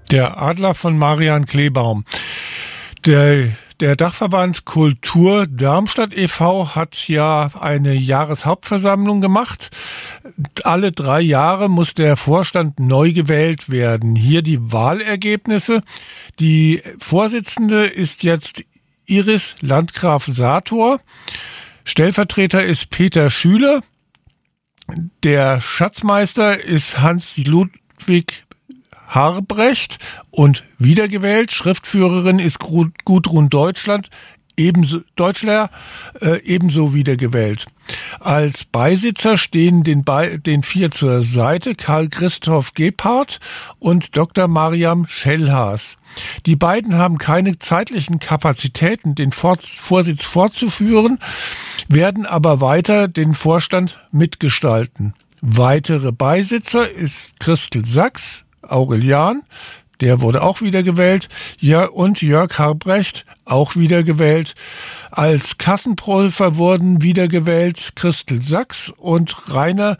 Der Adler von Marian Kleebaum. Der Dachverband Kultur Darmstadt e.V. hat ja eine Jahreshauptversammlung gemacht. Alle 3 Jahre muss der Vorstand neu gewählt werden. Hier die Wahlergebnisse. Die Vorsitzende ist jetzt Iris Landgraf-Sator. Stellvertreter ist Peter Schüler. Der Schatzmeister ist Hans-Ludwig Harbrecht und wiedergewählt. Schriftführerin ist Gudrun Deutschler, ebenso wiedergewählt. Als Beisitzer stehen den 4 zur Seite Karl Christoph Gebhardt und Dr. Mariam Schellhaas. Die beiden haben keine zeitlichen Kapazitäten, den Vorsitz fortzuführen, werden aber weiter den Vorstand mitgestalten. Weitere Beisitzer ist Christel Sachs, Aurelian, der wurde auch wiedergewählt, und Jörg Harbrecht, auch wiedergewählt. Als Kassenprüfer wurden wiedergewählt Christel Sachs und Rainer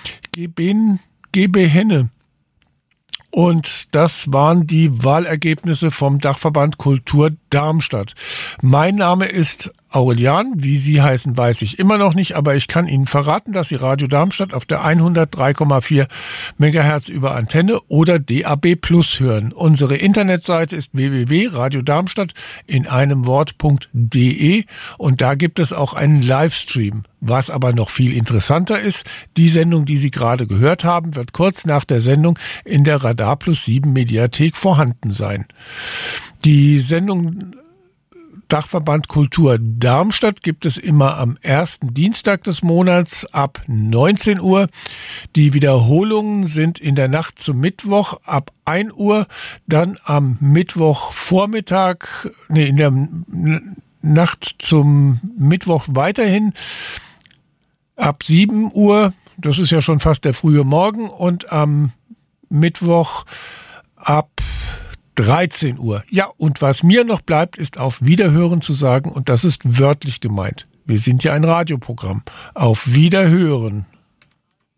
Gebehenne. Und das waren die Wahlergebnisse vom Dachverband Kultur Darmstadt. Mein Name ist Aurelian. Wie Sie heißen, weiß ich immer noch nicht, aber ich kann Ihnen verraten, dass Sie Radio Darmstadt auf der 103,4 MHz über Antenne oder DAB Plus hören. Unsere Internetseite ist www.radiodarmstadt in einem Wort.de und da gibt es auch einen Livestream. Was aber noch viel interessanter ist, die Sendung, die Sie gerade gehört haben, wird kurz nach der Sendung in der Radar Plus 7 Mediathek vorhanden sein. Die Sendung Dachverband Kultur Darmstadt gibt es immer am ersten Dienstag des Monats ab 19 Uhr. Die Wiederholungen sind in der Nacht zum Mittwoch ab 1 Uhr, dann am Mittwochvormittag, in der Nacht zum Mittwoch weiterhin ab 7 Uhr. Das ist ja schon fast der frühe Morgen und am Mittwoch ab 13 Uhr. Ja, und was mir noch bleibt, ist auf Wiederhören zu sagen und das ist wörtlich gemeint. Wir sind ja ein Radioprogramm. Auf Wiederhören.